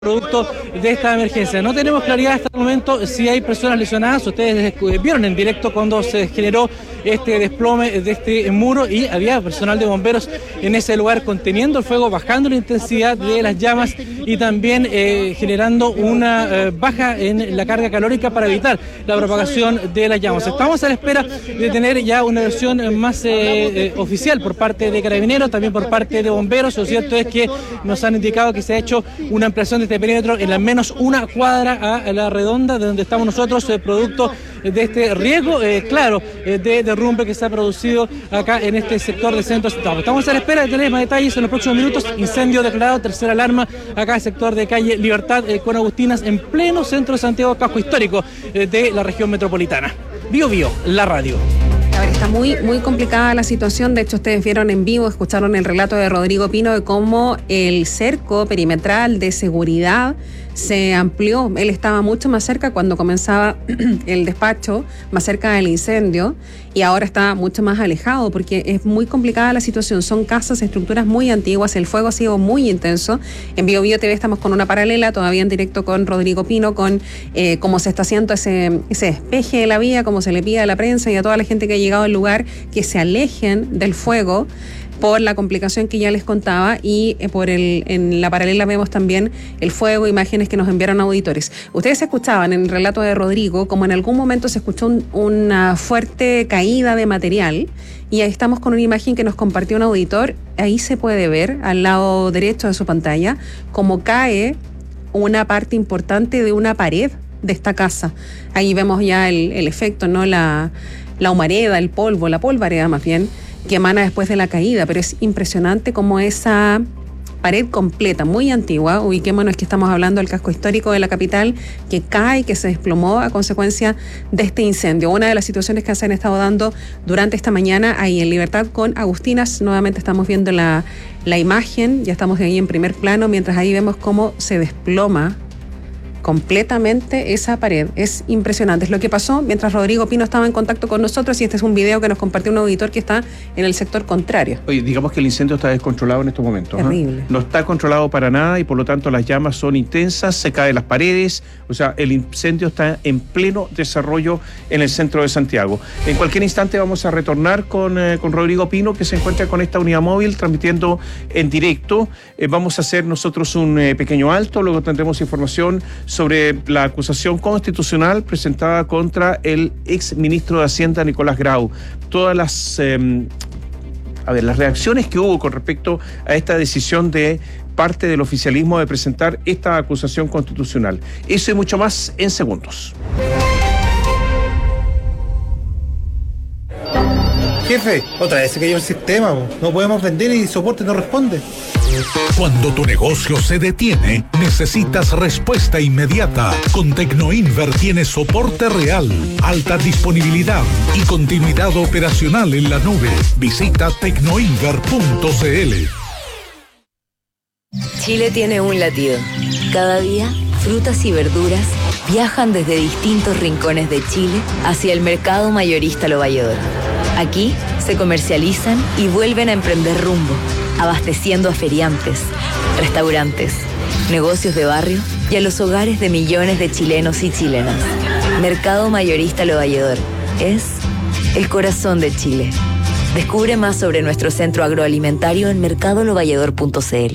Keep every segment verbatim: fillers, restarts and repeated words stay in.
producto de esta emergencia. No tenemos claridad hasta el momento si hay personas lesionadas. Ustedes vieron en directo cuando se generó este desplome de este muro y había personal de bomberos en ese lugar conteniendo el fuego, bajando la intensidad de las llamas y también eh, generando una eh, baja en la carga calórica para evitar la propagación de las llamas. Estamos a la espera de tener ya una versión más eh, eh, oficial por parte de Carabineros, también por parte de bomberos. Lo cierto es que nos han indicado que se ha hecho una ampliación de este perímetro en al menos una cuadra a la redonda de donde estamos nosotros, eh, producto de este riesgo, eh, claro, eh, de derrumbe que se ha producido acá en este sector del centro de Santiago. Estamos a la espera de tener más detalles en los próximos minutos. Incendio declarado, tercera alarma acá en el sector de calle Libertad eh, con Agustinas, en pleno centro de Santiago, casco histórico eh, de la región metropolitana. Bio Bio, la radio. A ver, está muy, muy complicada la situación. De hecho, ustedes vieron en vivo, escucharon el relato de Rodrigo Pino de cómo el cerco perimetral de seguridad se amplió. Él estaba mucho más cerca cuando comenzaba el despacho, más cerca del incendio, y ahora está mucho más alejado porque es muy complicada la situación. Son casas, estructuras muy antiguas, el fuego ha sido muy intenso. En Bio Bio T V estamos con una paralela, todavía en directo con Rodrigo Pino, con eh, cómo se está haciendo ese, ese despeje de la vía, cómo se le pide a la prensa y a toda la gente que ha llegado al lugar que se alejen del fuego por la complicación que ya les contaba, y eh, por el en la paralela vemos también el fuego, imágenes que nos enviaron auditores. Ustedes escuchaban en el relato de Rodrigo como en algún momento se escuchó un, una fuerte caída de material, y ahí estamos con una imagen que nos compartió un auditor. Ahí se puede ver al lado derecho de su pantalla cómo cae una parte importante de una pared de esta casa. Ahí vemos ya el, el efecto, ¿no? La, la humareda, el polvo, la polvareda más bien, que emana después de la caída, pero es impresionante como esa pared completa, muy antigua, ubiquémonos que estamos hablando del casco histórico de la capital, que cae, que se desplomó a consecuencia de este incendio. Una de las situaciones que se han estado dando durante esta mañana ahí en Libertad con Agustinas. Nuevamente estamos viendo la, la imagen, ya estamos ahí en primer plano, mientras ahí vemos cómo se desploma completamente esa pared. Es impresionante. Es lo que pasó mientras Rodrigo Pino estaba en contacto con nosotros, y este es un video que nos compartió un auditor que está en el sector contrario. Oye, digamos que el incendio está descontrolado en estos momentos. Terrible. ¿eh? No está controlado para nada y por lo tanto las llamas son intensas, se caen las paredes, o sea, el incendio está en pleno desarrollo en el centro de Santiago. En cualquier instante vamos a retornar con, eh, con Rodrigo Pino, que se encuentra con esta unidad móvil transmitiendo en directo. Eh, vamos a hacer nosotros un eh, pequeño alto, luego tendremos información sobre la acusación constitucional presentada contra el ex ministro de Hacienda, Nicolás Grau. Todas las, eh, a ver, las reacciones que hubo con respecto a esta decisión de parte del oficialismo de presentar esta acusación constitucional. Eso y mucho más en segundos. Jefe, otra vez se cayó el sistema, no podemos vender y soporte no responde. Cuando tu negocio se detiene, necesitas respuesta inmediata. Con Tecnoinver tienes soporte real, alta disponibilidad y continuidad operacional en la nube. Visita tecnoinver punto cl. Chile tiene un latido. Cada día, frutas y verduras viajan desde distintos rincones de Chile hacia el mercado mayorista Lo Valledor. Aquí se comercializan y vuelven a emprender rumbo, abasteciendo a feriantes, restaurantes, negocios de barrio y a los hogares de millones de chilenos y chilenas. Mercado Mayorista Lo Valledor es el corazón de Chile. Descubre más sobre nuestro centro agroalimentario en mercado lo valledor punto cl.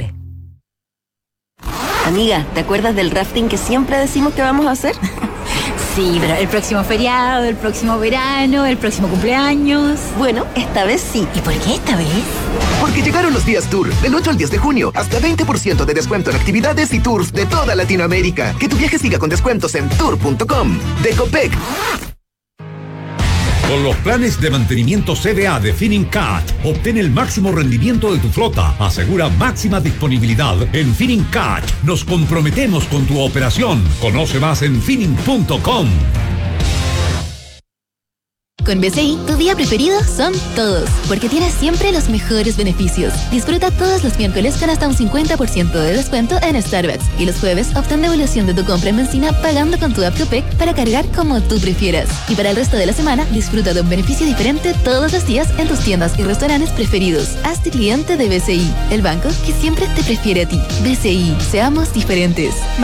Amiga, ¿te acuerdas del rafting que siempre decimos que vamos a hacer? Sí, pero el próximo feriado, el próximo verano, el próximo cumpleaños. Bueno, esta vez sí. ¿Y por qué esta vez? Porque llegaron los días Tour, del ocho al diez de junio, hasta veinte por ciento de descuento en actividades y tours de toda Latinoamérica. Que tu viaje siga con descuentos en tour punto com. De Copec. Con los planes de mantenimiento C D A de Finincat, obtén el máximo rendimiento de tu flota. Asegura máxima disponibilidad. En Finincat nos comprometemos con tu operación. Conoce más en finin punto com. Con B C I, tu día preferido son todos, porque tienes siempre los mejores beneficios. Disfruta todos los miércoles con hasta un cincuenta por ciento de descuento en Starbucks y los jueves obtén devolución de tu compra en benzina pagando con tu app Copec para cargar como tú prefieras. Y para el resto de la semana, disfruta de un beneficio diferente todos los días en tus tiendas y restaurantes preferidos. Hazte cliente de B C I, el banco que siempre te prefiere a ti. B C I, seamos diferentes.